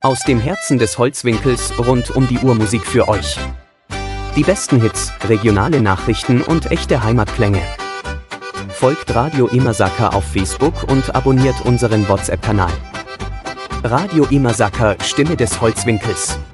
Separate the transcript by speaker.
Speaker 1: Aus dem Herzen des Holzwinkels rund um die Uhr Musik für euch. Die besten Hits, regionale Nachrichten und echte Heimatklänge. Folgt Radio Imazaka auf Facebook und abonniert unseren WhatsApp-Kanal. Radio Imazaka, Stimme des Holzwinkels.